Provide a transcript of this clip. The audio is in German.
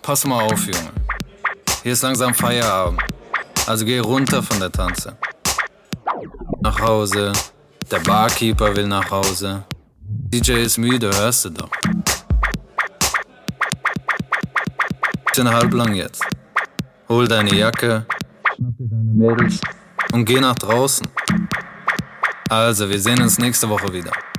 Pass mal auf, Junge. Hier ist langsam Feierabend. Also geh runter von der Tanze. Nach Hause. Der Barkeeper will nach Hause. DJ ist müde, hörst du doch. Bisschen halblang jetzt. Hol deine Jacke, schnapp dir deine Mädels und geh nach draußen. Also, wir sehen uns nächste Woche wieder.